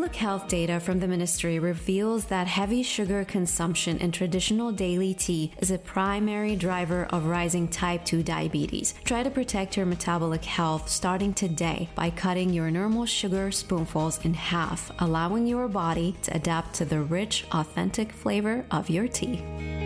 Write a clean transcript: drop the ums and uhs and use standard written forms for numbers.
Public health data from the ministry reveals that heavy sugar consumption in traditional daily tea is a primary driver of rising type 2 diabetes. Try to protect your metabolic health starting today by cutting your normal sugar spoonfuls in half, allowing your body to adapt to the rich, authentic flavor of your tea.